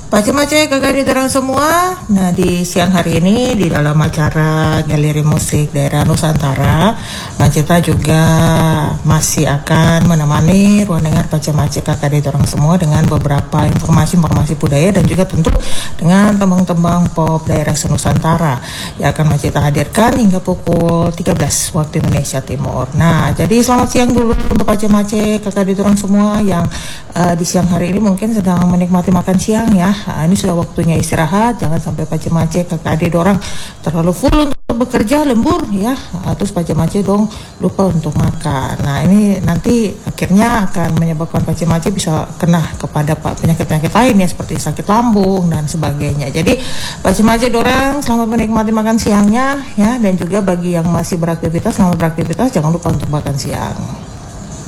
Pace-mace kakak di terang semua. Nah, di siang hari ini di dalam acara Galeri Musik Daerah Nusantara, Macita juga masih akan menemani ruang dengar Pace-mace kakak di terang semua dengan beberapa informasi budaya dan juga tentu dengan tembang-tembang pop daerah Nusantara yang akan Macita hadirkan hingga pukul 13 waktu Indonesia Timur. Nah, jadi selamat siang dulu untuk Pace-mace kakak di terang semua yang di siang hari ini mungkin sedang menikmati makan siang ya. Ini sudah waktunya istirahat, jangan sampai pace-mace kakak adik orang terlalu full untuk bekerja lembur ya, terus pace-mace dong lupa untuk makan. Nah, ini nanti akhirnya akan menyebabkan pace-mace bisa kena kepada penyakit-penyakit lain ya, seperti sakit lambung dan sebagainya. Jadi pace-mace dorang selamat menikmati makan siangnya ya, dan juga bagi yang masih beraktivitas, selamat beraktivitas, jangan lupa untuk makan siang.